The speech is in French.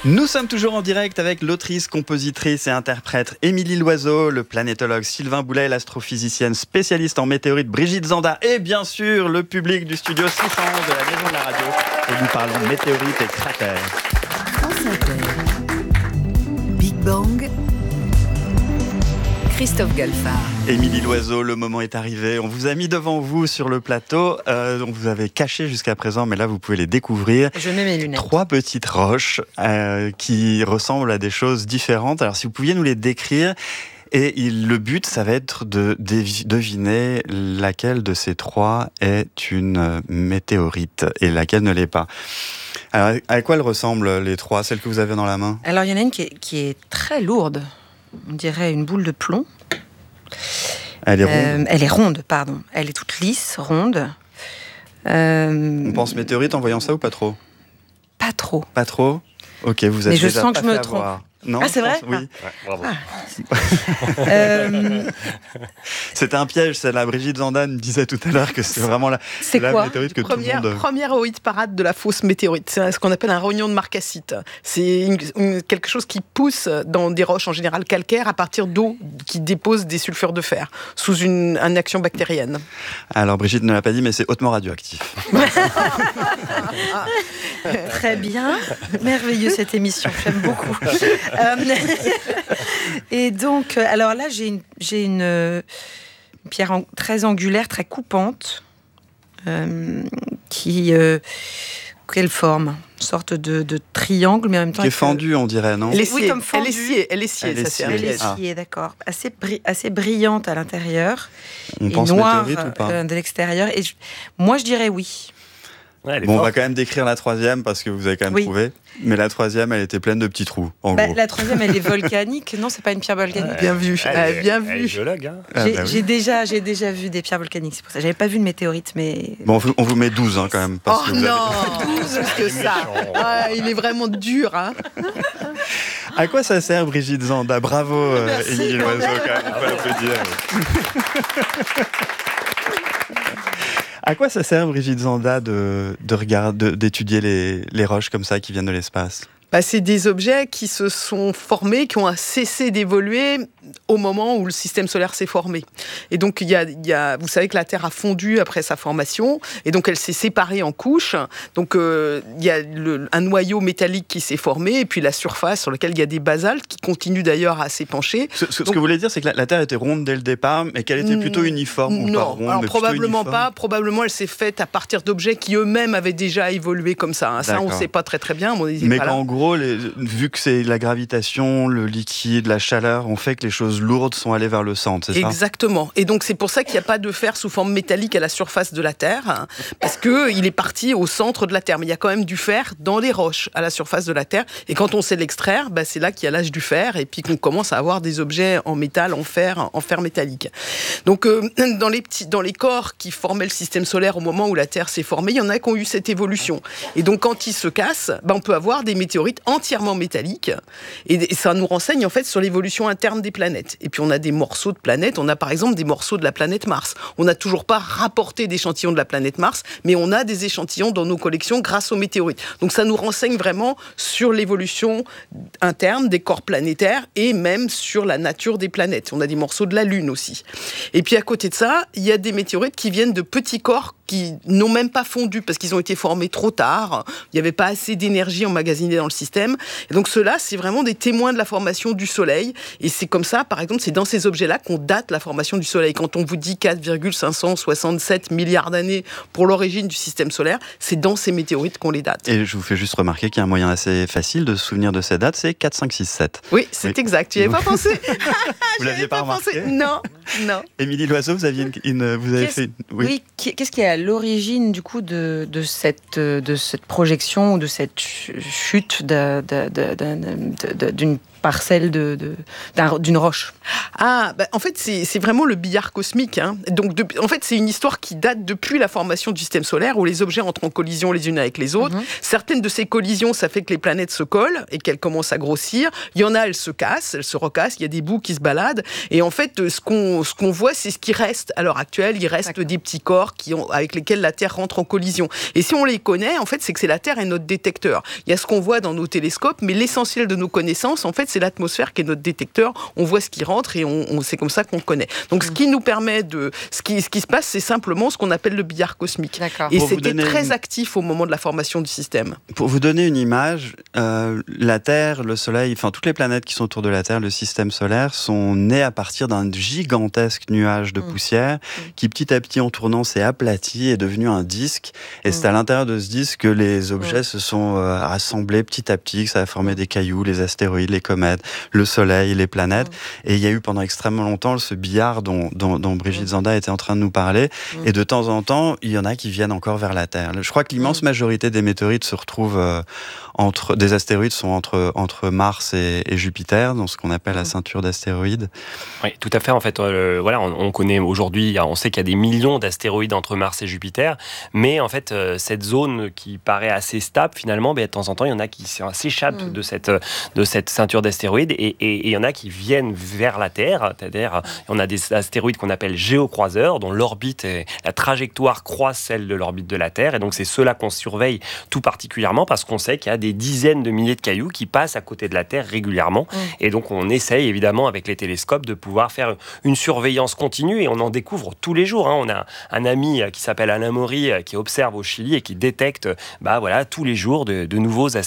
Nous sommes toujours en direct avec l'autrice, compositrice et interprète Émilie Loiseau, le planétologue Sylvain Boulet, l'astrophysicienne spécialiste en météorites Brigitte Zanda et bien sûr le public du studio 611 de la Maison de la Radio. Et nous parlons de météorites et cratères. Big Bang. Christophe Galfard. Émilie Loiseau, le moment est arrivé. On vous a mis devant vous sur le plateau. On vous avait caché jusqu'à présent, mais là vous pouvez les découvrir. Je mets mes lunettes. 3 petites roches qui ressemblent à des choses différentes. Alors si vous pouviez nous les décrire. Et le but, ça va être de deviner laquelle de ces 3 est une météorite et laquelle ne l'est pas. Alors, à quoi elles ressemblent les 3, celles que vous avez dans la main? Alors il y en a une qui est très lourde. On dirait une boule de plomb. Elle est ronde. Elle est ronde, pardon. Elle est toute lisse, ronde. On pense météorite en voyant ça ou pas trop? Pas trop. Pas trop? Ok, vous êtes Mais je déjà sens que pas je me fait trompe. avoir. Non, Ah, c'est vrai? Oui. Ouais, bravo. C'était un piège, celle-là. Brigitte Zanda me disait tout à l'heure que c'est vraiment la météorite que tout le monde... Première au hit parade de la fausse météorite. C'est ce qu'on appelle un rognon de marcassite. C'est quelque chose qui pousse dans des roches en général calcaires à partir d'eau qui dépose des sulfures de fer sous une action bactérienne. Alors Brigitte ne l'a pas dit, mais c'est hautement radioactif. Très bien. Merveilleux cette émission, j'aime beaucoup. Et donc, alors là, j'ai une pierre très angulaire, très coupante, quelle forme? Une sorte de triangle, mais en même temps... Qui est fendue, on dirait, non? Oui, comme fendue. Elle est sciée, ça c'est un Elle est piège. sciée, d'accord. Assez brillante à l'intérieur. On et pense noire météorite ou pas? de l'extérieur. Et moi, je dirais oui. Ouais, elle est Bon, on forte. va quand même décrire la 3e parce que vous avez quand même trouvé. Mais la 3e, elle était pleine de petits trous, en gros. La 3e, elle est volcanique. Non, c'est pas une pierre volcanique. Bien vu, bien Elle est vu. géologue, hein. Ah, bah oui. J'ai déjà vu des pierres volcaniques, c'est pour ça. J'avais pas vu de météorite, mais... Bon, on vous met 12 quand même. Parce Oh que vous avez- non, 12 que ça. Ah, il est vraiment dur, hein. À quoi ça sert, Brigitte Zanda? Bravo, Merci. Émilie Loiseau, quand même. On peut l'applaudir. À quoi ça sert, Brigitte Zanda, d'étudier les roches comme ça qui viennent de l'espace? C'est des objets qui se sont formés, qui ont cessé d'évoluer au moment où le système solaire s'est formé. Et donc, vous savez que la Terre a fondu après sa formation, et donc elle s'est séparée en couches. Donc, il y a un noyau métallique qui s'est formé, et puis la surface sur laquelle il y a des basaltes qui continuent d'ailleurs à s'épancher. Ce que vous voulez dire, c'est que la Terre était ronde dès le départ, mais qu'elle était plutôt uniforme ou pas Non, ronde, alors mais plutôt probablement uniforme. pas. Probablement, elle s'est faite à partir d'objets qui eux-mêmes avaient déjà évolué comme ça. Ça, on ne D'accord. sait pas très très bien. Mais qu'en gros, vu que c'est la gravitation, le liquide, la chaleur, on fait que les choses lourdes sont allées vers le centre, c'est ça? Exactement. Et donc, c'est pour ça qu'il n'y a pas de fer sous forme métallique à la surface de la Terre, hein, parce qu'il est parti au centre de la Terre. Mais il y a quand même du fer dans les roches à la surface de la Terre. Et quand on sait l'extraire, c'est là qu'il y a l'âge du fer, et puis qu'on commence à avoir des objets en métal, en fer métallique. Donc, dans les corps qui formaient le système solaire au moment où la Terre s'est formée, il y en a qui ont eu cette évolution. Et donc, quand ils se cassent, on peut avoir des météorites entièrement métalliques, et ça nous renseigne en fait sur l'évolution interne des planètes. Et puis on a des morceaux de planètes, on a par exemple des morceaux de la planète Mars. On n'a toujours pas rapporté d'échantillons de la planète Mars, mais on a des échantillons dans nos collections grâce aux météorites. Donc ça nous renseigne vraiment sur l'évolution interne des corps planétaires et même sur la nature des planètes. On a des morceaux de la Lune aussi. Et puis à côté de ça, il y a des météorites qui viennent de petits corps qui n'ont même pas fondu parce qu'ils ont été formés trop tard. Il n'y avait pas assez d'énergie emmagasinée dans le système. Et donc ceux-là, c'est vraiment des témoins de la formation du Soleil. Et c'est comme ça, par exemple, c'est dans ces objets-là qu'on date la formation du Soleil. Quand on vous dit 4,567 milliards d'années pour l'origine du système solaire, c'est dans ces météorites qu'on les date. Et je vous fais juste remarquer qu'il y a un moyen assez facile de se souvenir de ces dates, c'est 4, 5, 6, 7. Oui, c'est exact. Tu n'y avais pas pensé? Vous l'aviez pas remarqué? Non. Émilie Loiseau, vous aviez vous avez fait... Oui, qu'est-ce qui est à l'origine du coup de cette projection, de cette chute d'une parcelle d'une roche. En fait, c'est vraiment le billard cosmique. Hein. Donc, en fait, c'est une histoire qui date depuis la formation du système solaire, où les objets entrent en collision les unes avec les autres. Certaines de ces collisions, ça fait que les planètes se collent et qu'elles commencent à grossir. Il y en a, elles se cassent, elles se recassent. Il y a des bouts qui se baladent. Et en fait, ce qu'on voit, c'est ce qui reste. À l'heure actuelle, il reste des petits corps avec lesquels la Terre rentre en collision. Et si on les connaît, en fait, c'est que la Terre est notre détecteur. Il y a ce qu'on voit dans nos télescopes, mais l'essentiel de nos connaissances, en fait, c'est l'atmosphère qui est notre détecteur. On voit ce qui rentre et c'est comme ça qu'on le connaît. Donc, ce qui nous permet ce qui se passe, c'est simplement ce qu'on appelle le billard cosmique. D'accord. Et c'était très actif au moment de la formation du système. Pour vous donner une image, la Terre, le Soleil, enfin toutes les planètes qui sont autour de la Terre, le système solaire, sont nées à partir d'un gigantesque nuage de poussière qui, petit à petit, en tournant, s'est aplati et est devenu un disque. Et c'est à l'intérieur de ce disque que les objets se sont rassemblés petit à petit, que ça a formé des cailloux, les astéroïdes, les comètes, le Soleil, les planètes. Et il y a eu pendant extrêmement longtemps ce billard dont Brigitte Zanda était en train de nous parler. Et de temps en temps, il y en a qui viennent encore vers la Terre. Je crois que l'immense majorité des météorites se retrouvent des astéroïdes sont entre Mars et Jupiter, dans ce qu'on appelle la ceinture d'astéroïdes. Oui, tout à fait. En fait, on connaît aujourd'hui, on sait qu'il y a des millions d'astéroïdes entre Mars et Jupiter, mais en fait, cette zone qui paraît assez stable, finalement, de temps en temps, il y en a qui s'échappent de cette ceinture d'astéroïdes et il y en a qui viennent vers la Terre. C'est-à-dire, on a des astéroïdes qu'on appelle géocroiseurs, dont l'orbite et la trajectoire croisent celle de l'orbite de la Terre. Et donc, c'est ceux-là qu'on surveille tout particulièrement parce qu'on sait qu'il y a des dizaines de milliers de cailloux qui passent à côté de la Terre régulièrement. Et donc, on essaye évidemment avec les télescopes de pouvoir faire une surveillance continue et on en découvre tous les jours. On a un ami qui s'appelle Alain Maury qui observe au Chili et qui détecte tous les jours de nouveaux astéroïdes